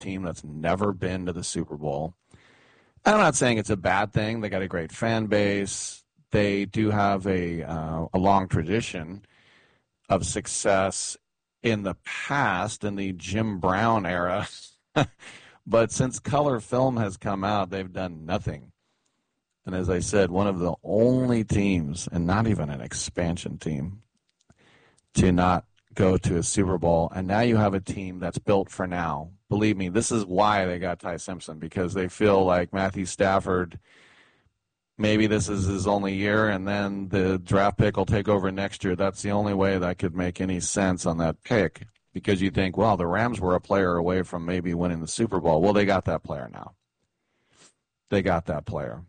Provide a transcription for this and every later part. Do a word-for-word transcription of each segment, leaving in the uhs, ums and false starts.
team that's never been to the Super Bowl. I'm not saying it's a bad thing. They got a great fan base. They do have a uh, a long tradition of success in the past, in the Jim Brown era. But since color film has come out, they've done nothing. And as I said, one of the only teams, and not even an expansion team, to not go to a Super Bowl. And now you have a team that's built for now. Believe me, this is why they got Ty Simpson, because they feel like Matthew Stafford, maybe this is his only year, and then the draft pick will take over next year. That's the only way that could make any sense on that pick, because you think, well, the Rams were a player away from maybe winning the Super Bowl. Well, they got that player now. They got that player.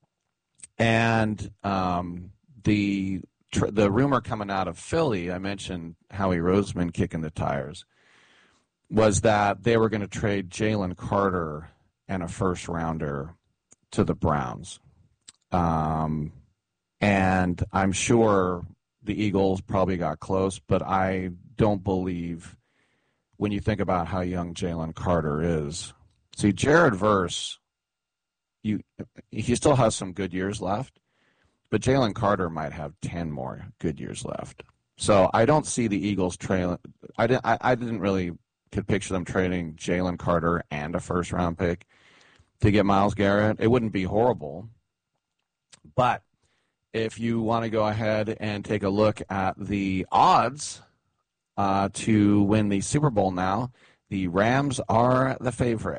And um, the tr- the rumor coming out of Philly, I mentioned Howie Roseman kicking the tires, was that they were going to trade Jalen Carter and a first rounder to the Browns. Um, and I'm sure the Eagles probably got close, but I don't believe, when you think about how young Jalen Carter is. See, Jared Verse, you he still has some good years left, but Jalen Carter might have ten more good years left. So I don't see the Eagles trailing. I didn't. I, I didn't really could picture them trading Jalen Carter and a first round pick to get Myles Garrett. It wouldn't be horrible, but if you want to go ahead and take a look at the odds uh, to win the Super Bowl now, the Rams are the favorite.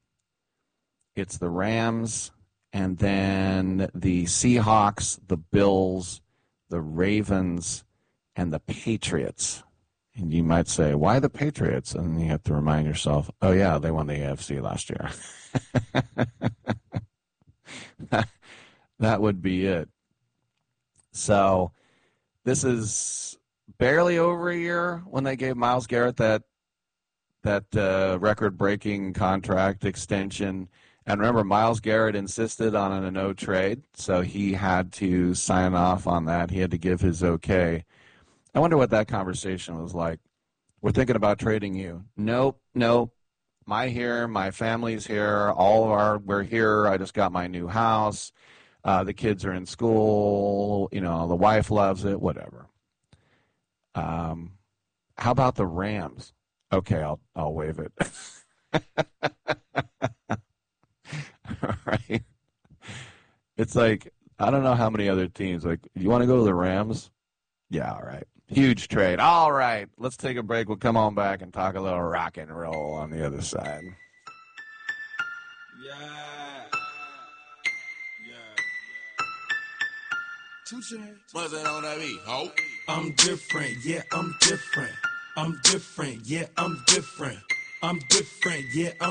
It's the Rams, and then the Seahawks, the Bills, the Ravens, and the Patriots. And you might say, why the Patriots? And you have to remind yourself, oh, yeah, they won the A F C last year. that, that would be it. So this is barely over a year when they gave Myles Garrett that, that uh, record-breaking contract extension. And remember, Myles Garrett insisted on a no trade, so he had to sign off on that. He had to give his okay. I wonder what that conversation was like. We're thinking about trading you. Nope, nope. My here, my family's here. All of our, we're here. I just got my new house. Uh, the kids are in school. You know, the wife loves it. Whatever. Um, how about the Rams? Okay, I'll I'll waive it. Right? It's like, I don't know how many other teams, like, you want to go to the Rams? Yeah, all right. Huge trade. All right, let's take a break. We'll come on back and talk a little rock and roll on the other side. Yeah. Yeah. Two chains. What's it on that beat, ho? I'm different, yeah, I'm different. I'm different, yeah, I'm different. I'm different, yeah, I'm